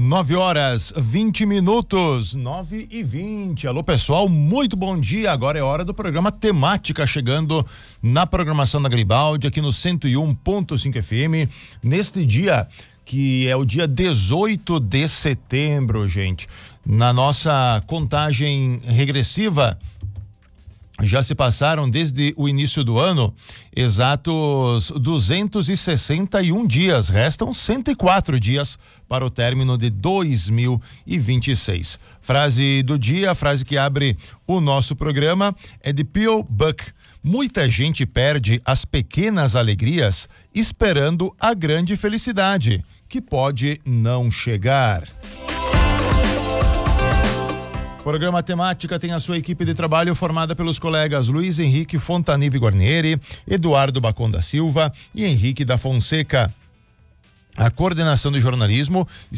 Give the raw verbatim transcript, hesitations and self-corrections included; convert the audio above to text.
nove horas, vinte minutos, nove e vinte. Alô, pessoal, muito bom dia. Agora é hora do programa Temática, chegando na programação da Garibaldi, aqui no cento e um ponto cinco F M, neste dia que é o dia dezoito de setembro, gente. Na nossa contagem regressiva, já se passaram desde o início do ano exatos duzentos e sessenta e um dias. Restam cento e quatro dias para o término de dois mil e vinte e seis. Frase do dia, a frase que abre o nosso programa é de P O Buck. Muita gente perde as pequenas alegrias esperando a grande felicidade, que pode não chegar. Programa Temática tem a sua equipe de trabalho formada pelos colegas Luiz Henrique Fontanive Guarnieri, Eduardo Bacon da Silva e Henrique da Fonseca. A coordenação de jornalismo